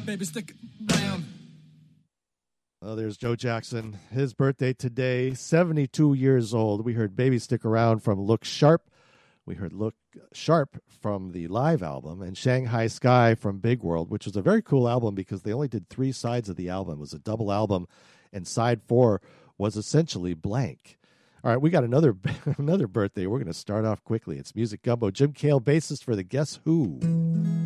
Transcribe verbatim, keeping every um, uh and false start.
baby stick around. Oh, there's Joe Jackson. His birthday today, seventy-two years old. We heard Baby Stick Around from Look Sharp. We heard Look Sharp from the live album, and Shanghai Sky from Big World, which was a very cool album because they only did three sides of the album. It was a double album, and side four was essentially blank. All right, we got another another birthday. We're going to start off quickly. It's Music Gumbo. Jim Cale, bassist for the Guess Who.